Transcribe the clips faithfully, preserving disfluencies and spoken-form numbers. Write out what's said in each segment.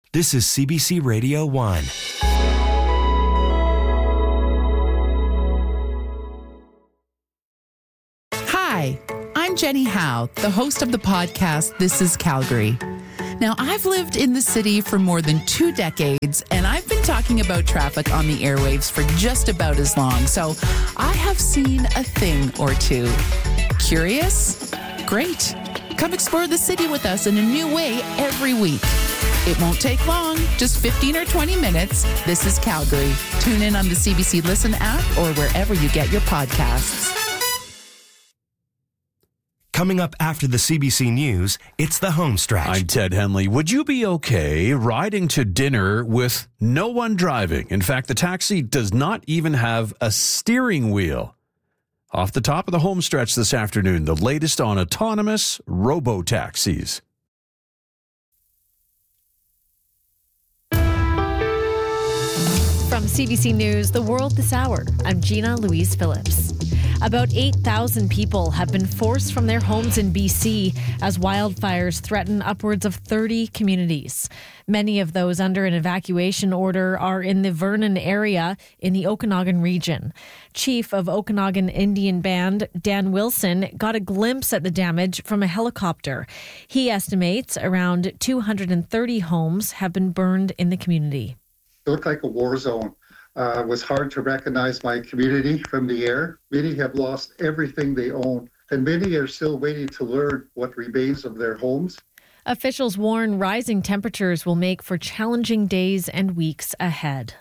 This is C B C Radio one. Hi, I'm Jenny Howe, the host of the podcast This is Calgary. Now, I've lived in the city for more than two decades, and I've been talking about traffic on the airwaves for just about as long, so I have seen a thing or two. Curious? Great. Come explore the city with us in a new way every week. It won't take long, just fifteen or twenty minutes. This is Calgary. Tune in on the C B C Listen app or wherever you get your podcasts. Coming up after the C B C News, it's the home stretch. I'm Ted Henley. Would you be okay riding to dinner with no one driving? In fact, the taxi does not even have a steering wheel. Off the top of the home stretch this afternoon, the latest on autonomous robo-taxis. From C B C News, The World This Hour, I'm Gina Louise Phillips. About eight thousand people have been forced from their homes in B C as wildfires threaten upwards of thirty communities. Many of those under an evacuation order are in the Vernon area in the Okanagan region. Chief of Okanagan Indian Band, Dan Wilson, got a glimpse at the damage from a helicopter. He estimates around two hundred thirty homes have been burned in the community. It looked like a war zone. Uh, it was hard to recognize my community from the air. Many have lost everything they own, and many are still waiting to learn what remains of their homes. Officials warn rising temperatures will make for challenging days and weeks ahead.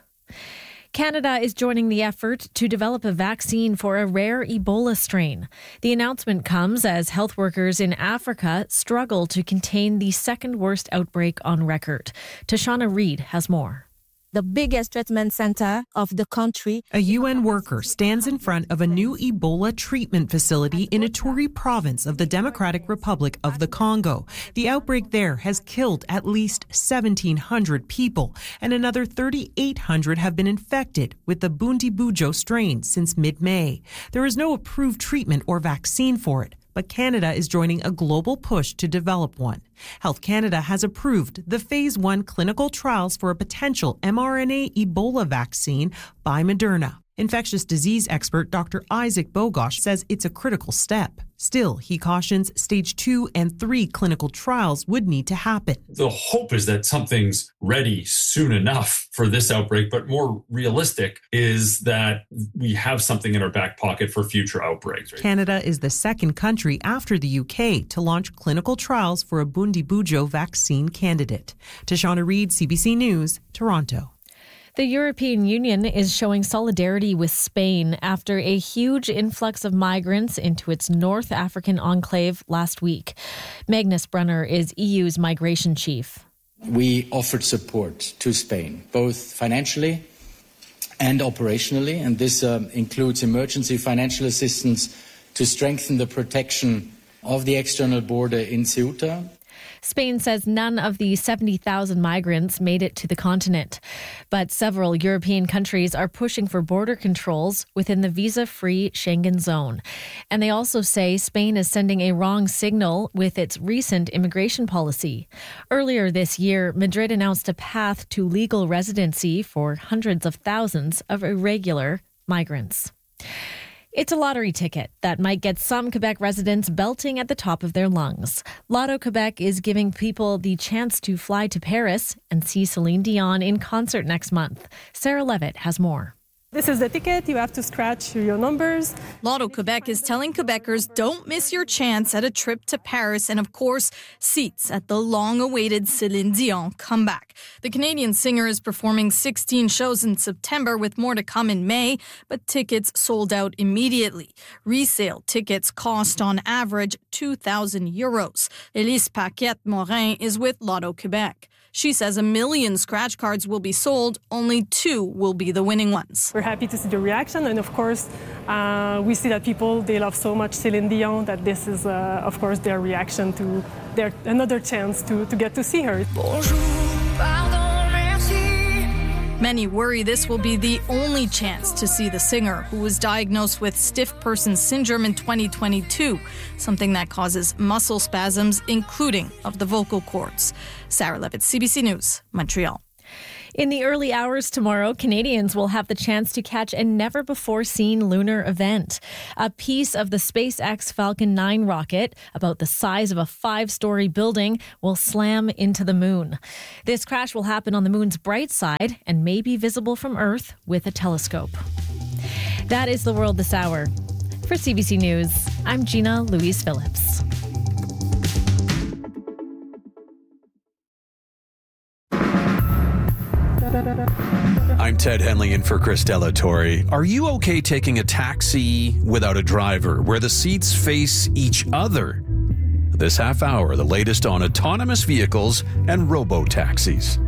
Canada is joining the effort to develop a vaccine for a rare Ebola strain. The announcement comes as health workers in Africa struggle to contain the second worst outbreak on record. Tashana Reid has more. The biggest treatment center of the country. A U N worker stands in front of a new Ebola treatment facility in Ituri province of the Democratic Republic of the Congo. The outbreak there has killed at least seventeen hundred people, and another thirty-eight hundred have been infected with the Bundibugyo strain since mid-May. There is no approved treatment or vaccine for it, but Canada is joining a global push to develop one. Health Canada has approved the phase one clinical trials for a potential mRNA Ebola vaccine by Moderna. Infectious disease expert Doctor Isaac Bogosh says it's a critical step. Still, he cautions stage two and three clinical trials would need to happen. The hope is that something's ready soon enough for this outbreak, but more realistic is that we have something in our back pocket for future outbreaks. Right? Canada is the second country after the U K to launch clinical trials for a Bundibugyo vaccine candidate. Tashana Reid, C B C News, Toronto. The European Union is showing solidarity with Spain after a huge influx of migrants into its North African enclave last week. Magnus Brunner is E U's migration chief. We offered support to Spain, both financially and operationally, and this uh, includes emergency financial assistance to strengthen the protection of the external border in Ceuta. Spain says none of the seventy thousand migrants made it to the continent, but several European countries are pushing for border controls within the visa-free Schengen zone. And they also say Spain is sending a wrong signal with its recent immigration policy. Earlier this year, Madrid announced a path to legal residency for hundreds of thousands of irregular migrants. It's a lottery ticket that might get some Quebec residents belting at the top of their lungs. Lotto Quebec is giving people the chance to fly to Paris and see Celine Dion in concert next month. Sarah Levitt has more. This is the ticket. You have to scratch your numbers. Lotto Quebec is telling Quebecers don't miss your chance at a trip to Paris and, of course, seats at the long-awaited Celine Dion comeback. The Canadian singer is performing sixteen shows in September with more to come in May, but tickets sold out immediately. Resale tickets cost on average two thousand euros. Elise Paquette-Morin is with Lotto Quebec. She says a million scratch cards will be sold, only two will be the winning ones. We're happy to see the reaction, and of course, uh, we see that people, they love so much Celine Dion that this is, uh, of course, their reaction to their another chance to, to get to see her. Bonjour, pardon, merci. Many worry this will be the only chance to see the singer, who was diagnosed with stiff person syndrome in twenty twenty-two, something that causes muscle spasms, including of the vocal cords. Sarah Levitt, C B C News, Montreal. In the early hours tomorrow, Canadians will have the chance to catch a never-before-seen lunar event. A piece of the SpaceX Falcon nine rocket, about the size of a five-story building, will slam into the moon. This crash will happen on the moon's bright side and may be visible from Earth with a telescope. That is the world this hour. For C B C News, I'm Gina Louise Phillips. I'm Ted Henley in for Christella Torrey. Are you okay taking a taxi without a driver, where the seats face each other? This half hour, the latest on autonomous vehicles and robo-taxis.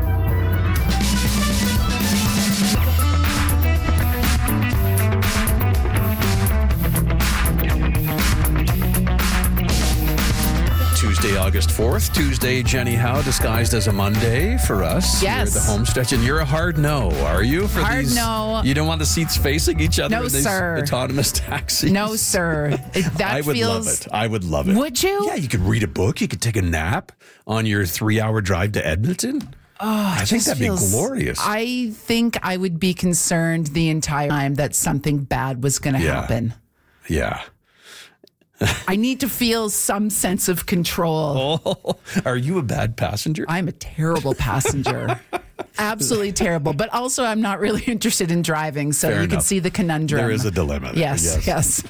Tuesday, August fourth. Tuesday, Jenny Howe, disguised as a Monday for us. Yes. You're the home stretch, and you're a hard no, are you? For hard these, no. You don't want the seats facing each other No, in these sir. autonomous taxis? No, sir. That I would feels... love it. I would love it. Would you? Yeah, you could read a book. You could take a nap on your three-hour drive to Edmonton. Oh, I think that'd feels, be glorious. I think I would be concerned the entire time that something bad was going to Yeah. happen. Yeah. I need to feel some sense of control. Oh, are you a bad passenger? I'm a terrible passenger. Absolutely terrible. But also, I'm not really interested in driving, so Fair you enough. can see the conundrum. There is a dilemma there. Yes, yes.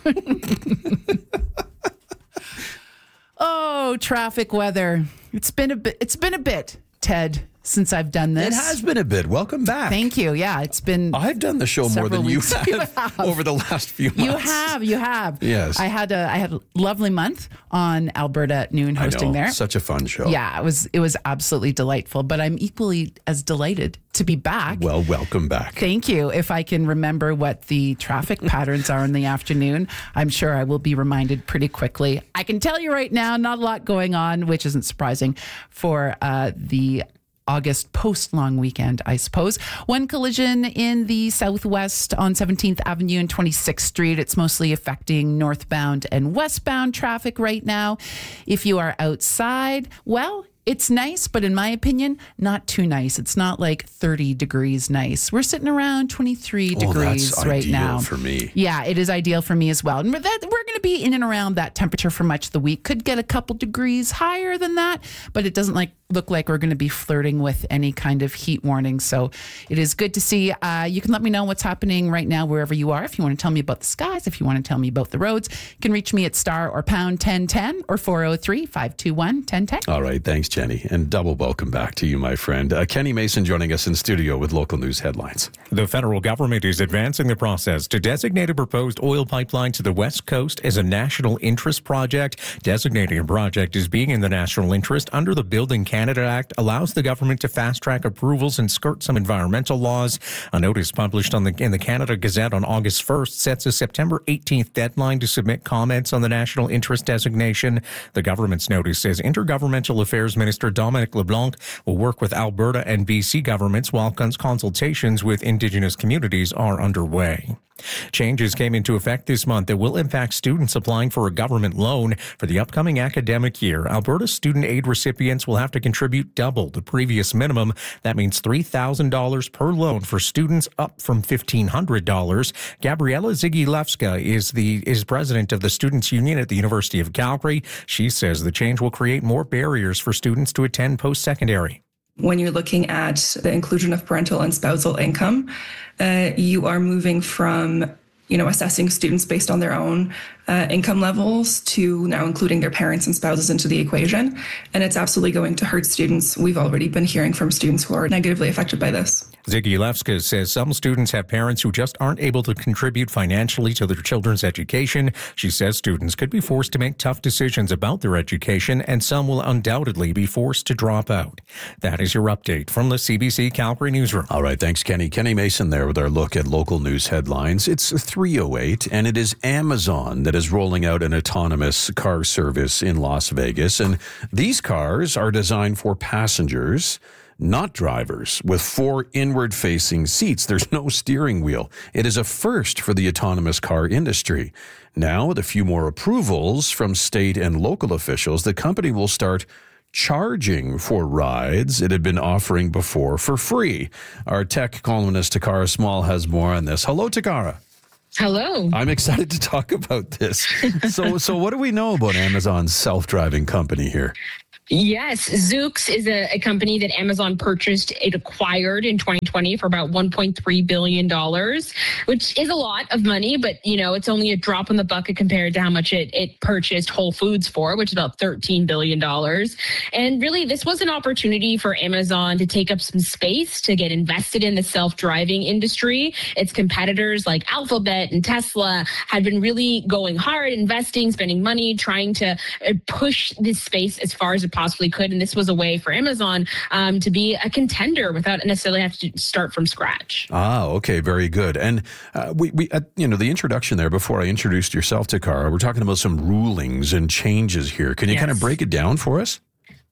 Oh, traffic weather. It's been a bit. It's been a bit, Ted, since I've done this. It has been a bit. Welcome back. Thank you. Yeah, it's been. I've done the show more several than you weeks. have, You have. over the last few months. You have, you have. Yes. I had a I had a lovely month on Alberta at Noon hosting I know. there. Such a fun show. Yeah, it was it was absolutely delightful. But I'm equally as delighted to be back. Well, welcome back. Thank you. If I can remember what the traffic patterns are in the afternoon, I'm sure I will be reminded pretty quickly. I can tell you right now, not a lot going on, which isn't surprising for uh, the August post-long weekend, I suppose. One collision in the southwest on seventeenth Avenue and twenty-sixth Street. It's mostly affecting northbound and westbound traffic right now. If you are outside, well, it's nice, but in my opinion, not too nice. It's not like thirty degrees nice. We're sitting around twenty-three Oh, degrees that's right ideal now. for me. Yeah, it is ideal for me as well. And we're, that, we're going to be in and around that temperature for much of the week. Could get a couple degrees higher than that, but it doesn't like look like we're going to be flirting with any kind of heat warning. So it is good to see. Uh, you can let me know what's happening right now wherever you are. If you want to tell me about the skies, if you want to tell me about the roads, you can reach me at star or pound ten ten or four oh three, five two one, one oh one oh. All right. Thanks, Jenny. And double welcome back to you, my friend. Uh, Kenny Mason joining us in studio with local news headlines. The federal government is advancing the process to designate a proposed oil pipeline to the West Coast as a national interest project. Designating a project as being in the national interest under the Building Canada Act allows the government to fast-track approvals and skirt some environmental laws. A notice published on the, in the Canada Gazette on August first sets a September eighteenth deadline to submit comments on the national interest designation. The government's notice says Intergovernmental Affairs Minister Dominic LeBlanc will work with Alberta and B C governments while cons- consultations with Indigenous communities are underway. Changes came into effect this month that will impact students applying for a government loan for the upcoming academic year. Alberta student aid recipients will have to contribute double the previous minimum. That means three thousand dollars per loan for students, up from fifteen hundred dollars. Gabriela Zigilewska is the is president of the Students' Union at the University of Calgary. She says the change will create more barriers for students to attend post-secondary. When you're looking at the inclusion of parental and spousal income, uh, you are moving from, you know, assessing students based on their own uh, income levels to now including their parents and spouses into the equation. And it's absolutely going to hurt students. We've already been hearing from students who are negatively affected by this. Zigilewska says some students have parents who just aren't able to contribute financially to their children's education. She says students could be forced to make tough decisions about their education, and some will undoubtedly be forced to drop out. That is your update from the C B C Calgary Newsroom. All right, thanks, Kenny. Kenny Mason there with our look at local news headlines. It's three oh eight, and it is Amazon that is rolling out an autonomous car service in Las Vegas. And these cars are designed for passengers, not drivers, with four inward-facing seats. There's no steering wheel. It is a first for the autonomous car industry. Now, with a few more approvals from state and local officials, the company will start charging for rides it had been offering before for free. Our tech columnist Takara Small has more on this. Hello, Takara. Hello. I'm excited to talk about this. So, so what do we know about Amazon's self-driving company here? Yes, Zoox is a, a company that Amazon purchased. It acquired in twenty twenty for about one point three billion dollars, which is a lot of money, but, you know, it's only a drop in the bucket compared to how much it, it purchased Whole Foods for, which is about thirteen billion dollars. And really, this was an opportunity for Amazon to take up some space, to get invested in the self-driving industry. Its competitors like Alphabet and Tesla had been really going hard, investing, spending money, trying to push this space as far as it possibly could. And this was a way for Amazon um, to be a contender without necessarily have to start from scratch. Ah, okay. Very good. And uh, we, we uh, you know, the introduction there, before I introduced yourself, Takara, we're talking about some rulings and changes here. Can you yes. kind of break it down for us?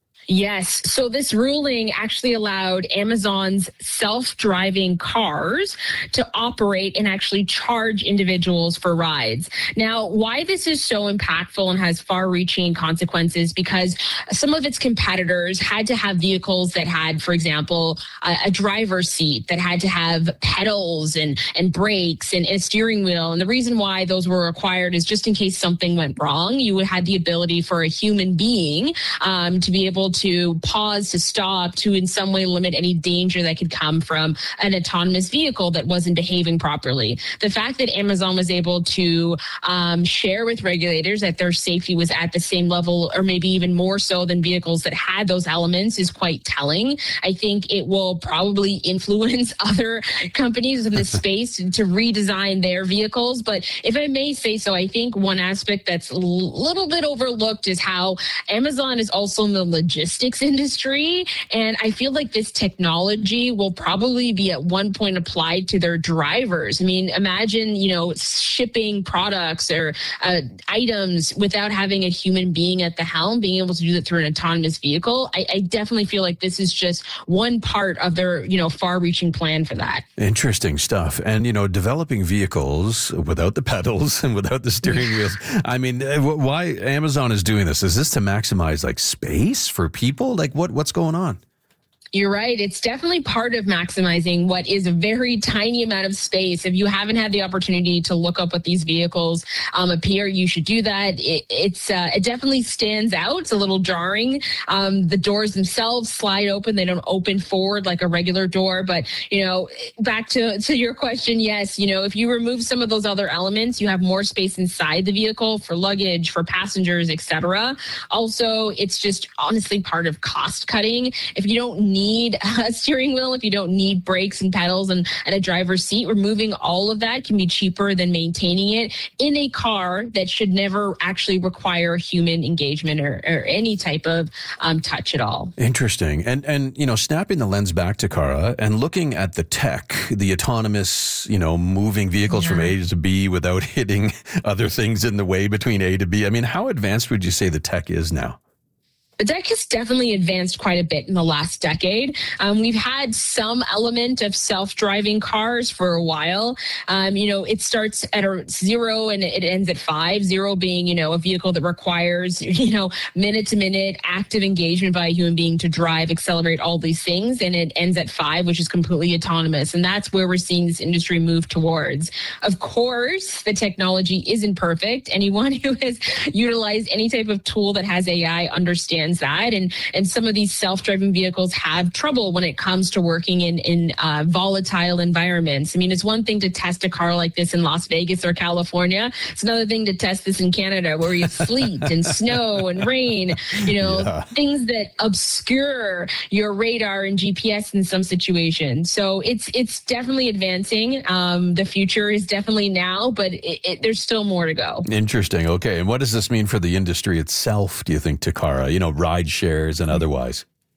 Yes. So this ruling actually allowed Amazon's self-driving cars to operate and actually charge individuals for rides. Now, why this is so impactful and has far-reaching consequences, because some of its competitors had to have vehicles that had, for example, a, a driver's seat, that had to have pedals and, and brakes and a steering wheel. And the reason why those were required is just in case something went wrong, you would have the ability for a human being um, to be able to to pause, to stop, to in some way limit any danger that could come from an autonomous vehicle that wasn't behaving properly. The fact that Amazon was able to um, share with regulators that their safety was at the same level, or maybe even more so than vehicles that had those elements, is quite telling. I think it will probably influence other companies in this space to redesign their vehicles. But if I may say so, I think one aspect that's a little bit overlooked is how Amazon is also in the logistics industry. And I feel like this technology will probably be at one point applied to their drivers. I mean, imagine, you know, shipping products or uh, items without having a human being at the helm, being able to do that through an autonomous vehicle. I, I definitely feel like this is just one part of their, you know, far-reaching plan for that. Interesting stuff. And, you know, developing vehicles without the pedals and without the steering wheels. I mean, why Amazon is doing this? Is this to maximize like space for people? Like what, what's going on? You're right. It's definitely part of maximizing what is a very tiny amount of space. If you haven't had the opportunity to look up what these vehicles um, appear, you should do that. It, it's uh, it definitely stands out. It's a little jarring. Um, the doors themselves slide open. They don't open forward like a regular door. But, you know, back to, to your question, yes, you know, if you remove some of those other elements, you have more space inside the vehicle for luggage, for passengers, et cetera. Also, it's just honestly part of cost cutting. If you don't need need a steering wheel, if you don't need brakes and pedals and, and a driver's seat, removing all of that can be cheaper than maintaining it in a car that should never actually require human engagement or, or any type of um, touch at all. Interesting. And, and, you know, snapping the lens back to Kara and looking at the tech, the autonomous, you know, moving vehicles yeah. from A to B without hitting other things in the way between A to B. I mean, how advanced would you say the tech is now? The tech has definitely advanced quite a bit in the last decade. Um, we've had some element of self-driving cars for a while. Um, you know, it starts at a zero and it ends at five. Zero being, you know, a vehicle that requires, you know, minute-to-minute active engagement by a human being to drive, accelerate, all these things. And it ends at five, which is completely autonomous. And that's where we're seeing this industry move towards. Of course, the technology isn't perfect. Anyone who has utilized any type of tool that has A I understands that. And, and some of these self-driving vehicles have trouble when it comes to working in, in uh, volatile environments. I mean, it's one thing to test a car like this in Las Vegas or California. It's another thing to test this in Canada where you have sleet and snow and rain, you know, yeah. things that obscure your radar and G P S in some situations. So it's it's definitely advancing. Um, the future is definitely now, but it, it, there's still more to go. Interesting. Okay. And what does this mean for the industry itself, do you think, Takara? You know, ride shares and otherwise?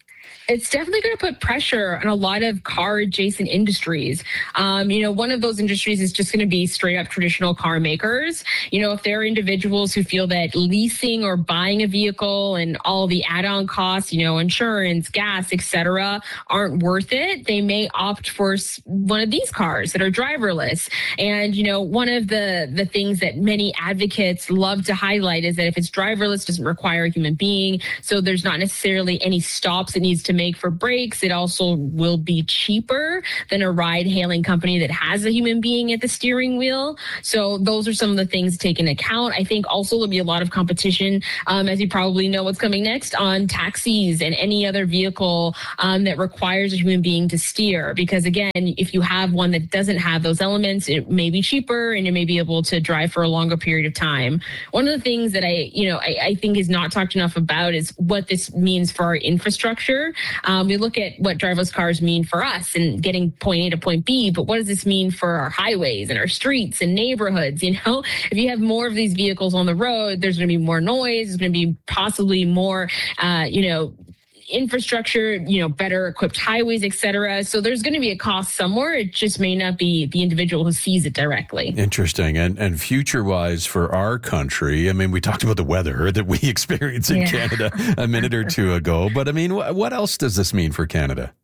It's definitely going to put pressure on a lot of car adjacent industries. Um, you know, one of those industries is just going to be straight up traditional car makers. You know, if there are individuals who feel that leasing or buying a vehicle and all the add-on costs, you know, insurance, gas, et cetera, aren't worth it, they may opt for one of these cars that are driverless. And, you know, one of the, the things that many advocates love to highlight is that if it's driverless, it doesn't require a human being. So there's not necessarily any stops it needs to make for brakes. It also will be cheaper than a ride hailing company that has a human being at the steering wheel. So those are some of the things to take into account. I think also there'll be a lot of competition, um, as you probably know what's coming next, on taxis and any other vehicle um, that requires a human being to steer. Because again, if you have one that doesn't have those elements, it may be cheaper and you may be able to drive for a longer period of time. One of the things that I, you know, I, I think is not talked enough about is what this means for our infrastructure. Um, we look at what driverless cars mean for us and getting point A to point B, but what does this mean for our highways and our streets and neighborhoods? You know, if you have more of these vehicles on the road, there's going to be more noise. There's going to be possibly more, uh, you know, infrastructure, you know, better equipped highways, et cetera. So there's going to be a cost somewhere. It just may not be the individual who sees it directly. Interesting. And and future wise for our country, I mean, we talked about the weather that we experience in yeah. Canada a minute or two ago. But I mean, wh- what else does this mean for Canada?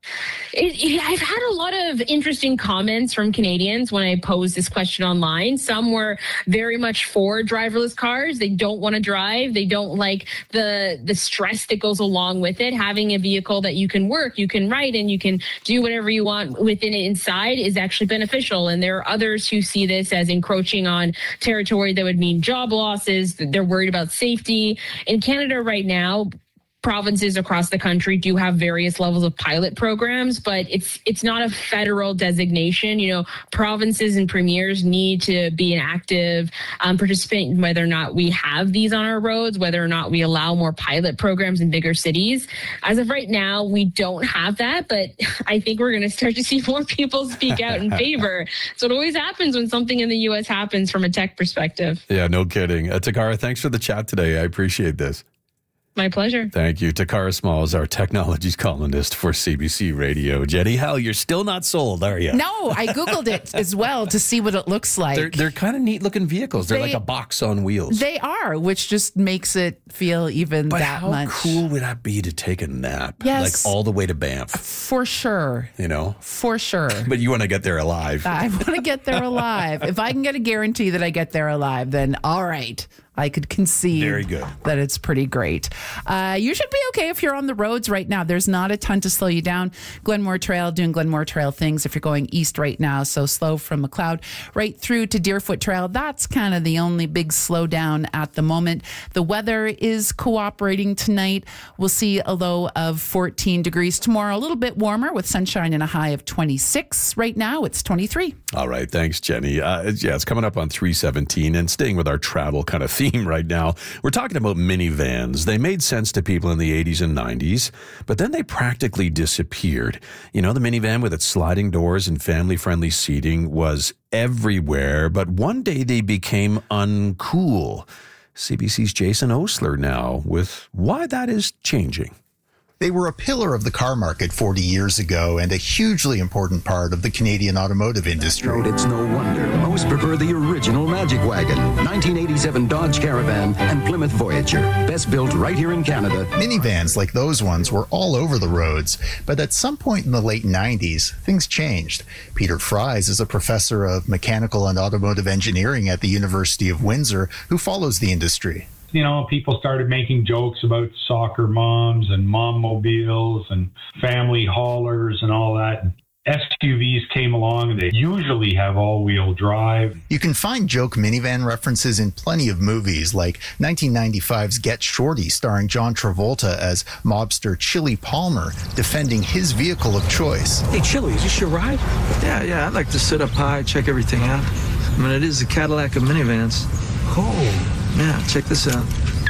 It, it, I've had a lot of interesting comments from Canadians when I posed this question online. Some were very much for driverless cars. They don't want to drive. They don't like the the stress that goes along with it. Having a vehicle that you can work, you can ride in, you can do whatever you want within it inside is actually beneficial. And there are others who see this as encroaching on territory that would mean job losses. They're worried about safety. In Canada right now, provinces across the country do have various levels of pilot programs, but it's it's not a federal designation. You know, provinces and premiers need to be an active um, participant in whether or not we have these on our roads, whether or not we allow more pilot programs in bigger cities. As of right now, we don't have that, but I think we're going to start to see more people speak out in favor. So it always happens when something in the U S happens from a tech perspective. Yeah, no kidding. Uh, Takara, thanks for the chat today. I appreciate this. My pleasure. Thank you. Takara Smalls, our technologies columnist for C B C Radio. Jenny Howe, you're still not sold, are you? No, I Googled it as well to see what it looks like. They're, they're kind of neat looking vehicles. They're they, like a box on wheels. They are, which just makes it feel even but that much. How cool would that be to take a nap? Yes. Like all the way to Banff? For sure. You know? For sure. But you want to get there alive. I want to get there alive. If I can get a guarantee that I get there alive, then all right. I could concede Very good. that it's pretty great. Uh, you should be okay if you're on the roads right now. There's not a ton to slow you down. Glenmore Trail doing Glenmore Trail things if you're going east right now. So slow from McLeod right through to Deerfoot Trail. That's kind of the only big slowdown at the moment. The weather is cooperating tonight. We'll see a low of fourteen degrees tomorrow. A little bit warmer with sunshine and a high of twenty-six. Right now it's twenty-three. All right. Thanks, Jenny. Uh, yeah, it's coming up on three seventeen and staying with our travel kind of theme right now. We're talking about minivans. They made sense to people in the eighties and nineties, but then they practically disappeared. You know, the minivan with its sliding doors and family-friendly seating was everywhere, but one day they became uncool. C B C's Jason Osler now with why that is changing. They were a pillar of the car market forty years ago and a hugely important part of the Canadian automotive industry. It's no wonder most prefer the original Magic Wagon, nineteen eighty-seven Dodge Caravan, and Plymouth Voyager. Best built right here in Canada. Minivans like those ones were all over the roads, but at some point in the late nineties, things changed. Peter Fries is a professor of mechanical and automotive engineering at the University of Windsor who follows the industry. You know, people started making jokes about soccer moms and mom mobiles and family haulers and all that. S U Vs came along and they usually have all-wheel drive. You can find joke minivan references in plenty of movies like nineteen ninety-five's Get Shorty starring John Travolta as mobster Chili Palmer defending his vehicle of choice. Hey Chili, is this your ride? Yeah, yeah, I'd like to sit up high, check everything out. I mean, it is a Cadillac of minivans. Cool. Yeah, check this out.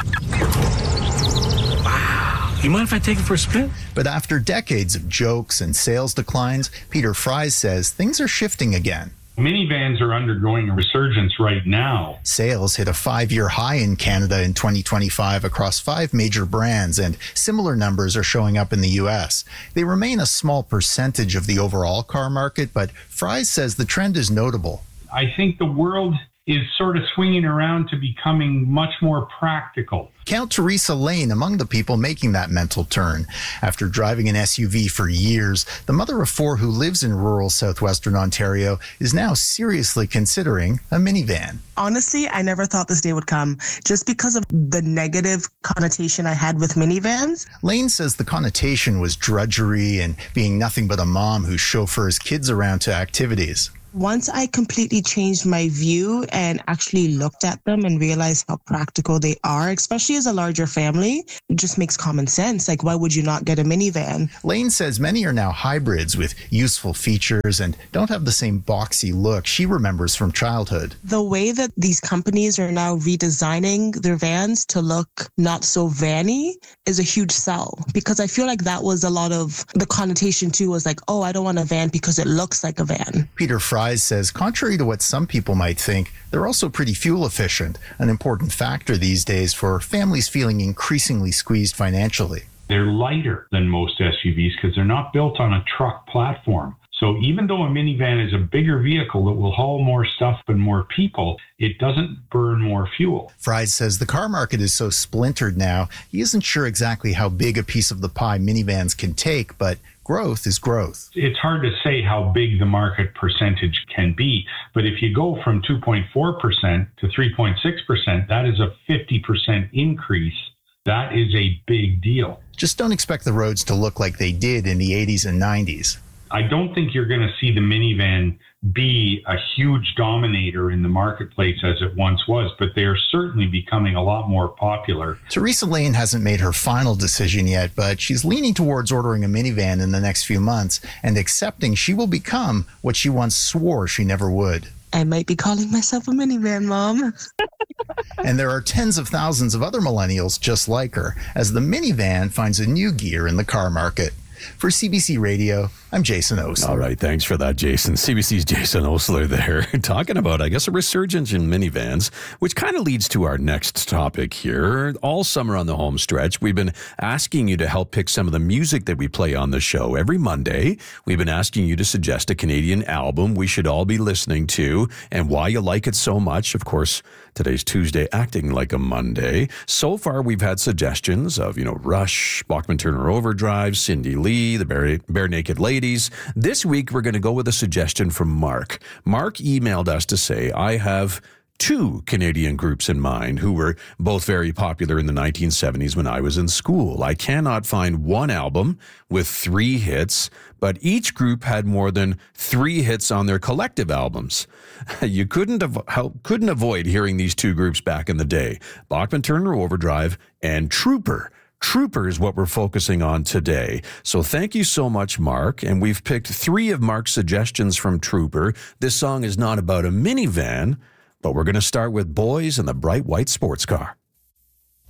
Wow. You mind if I take it for a spin? But after decades of jokes and sales declines, Peter Fries says things are shifting again. Minivans are undergoing a resurgence right now. Sales hit a five-year high in Canada in twenty twenty-five across five major brands, and similar numbers are showing up in the U S. They remain a small percentage of the overall car market, but Fries says the trend is notable. I think the world is sort of swinging around to becoming much more practical. Count Teresa Lane among the people making that mental turn. After driving an S U V for years, the mother of four who lives in rural southwestern Ontario is now seriously considering a minivan. Honestly, I never thought this day would come, just because of the negative connotation I had with minivans. Lane says the connotation was drudgery and being nothing but a mom who chauffeurs kids around to activities. Once I completely changed my view and actually looked at them and realized how practical they are, especially as a larger family, it just makes common sense. Like, why would you not get a minivan? Lane says many are now hybrids with useful features and don't have the same boxy look she remembers from childhood. The way that these companies are now redesigning their vans to look not so vanny is a huge sell, because I feel like that was a lot of the connotation too, was like, oh, I don't want a van because it looks like a van. Peter Fry says, contrary to what some people might think, they're also pretty fuel efficient, an important factor these days for families feeling increasingly squeezed financially. They're lighter than most S U Vs because they're not built on a truck platform. So even though a minivan is a bigger vehicle that will haul more stuff and more people, it doesn't burn more fuel. Fries says the car market is so splintered now, he isn't sure exactly how big a piece of the pie minivans can take, but growth is growth. It's hard to say how big the market percentage can be, but if you go from two point four percent to three point six percent, that is a fifty percent increase. That is a big deal. Just don't expect the roads to look like they did in the eighties and nineties. I don't think you're going to see the minivan be a huge dominator in the marketplace as it once was, but they are certainly becoming a lot more popular. Teresa Lane hasn't made her final decision yet, but she's leaning towards ordering a minivan in the next few months and accepting she will become what she once swore she never would. I might be calling myself a minivan mom. And there are tens of thousands of other millennials just like her, as the minivan finds a new gear in the car market. For C B C Radio, I'm Jason Osler. All right, thanks for that, Jason. C B C's Jason Osler there, talking about, I guess, a resurgence in minivans, which kind of leads to our next topic here. All summer on the home stretch, we've been asking you to help pick some of the music that we play on the show. Every Monday, we've been asking you to suggest a Canadian album we should all be listening to and why you like it so much. Of course, today's Tuesday, acting like a Monday. So far, we've had suggestions of, you know, Rush, Bachman Turner Overdrive, Cindy Lee, the Bare, Bare Naked Ladies. This week, we're going to go with a suggestion from Mark. Mark emailed us to say, I have two Canadian groups in mind who were both very popular in the nineteen seventies when I was in school. I cannot find one album with three hits, but each group had more than three hits on their collective albums. You couldn't av- couldn't avoid hearing these two groups back in the day, Bachman Turner Overdrive and Trooper. Trooper is what we're focusing on today. So thank you so much, Mark. And we've picked three of Mark's suggestions from Trooper. This song is not about a minivan, but we're going to start with Boys in the Bright White Sports Car.